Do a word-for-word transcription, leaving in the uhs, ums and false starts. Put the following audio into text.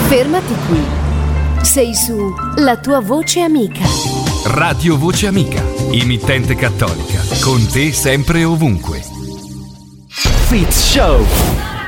Fermati qui. Sei su La tua voce amica. Radio Voce Amica, emittente cattolica, con te sempre e ovunque. Fitz Show.